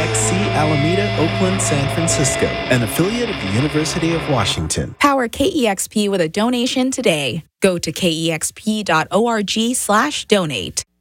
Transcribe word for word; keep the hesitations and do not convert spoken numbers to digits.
X C Alameda, Oakland, San Francisco, an affiliate of the University of Washington. Power K E X P with a donation today. Go to kexp.org slash donate.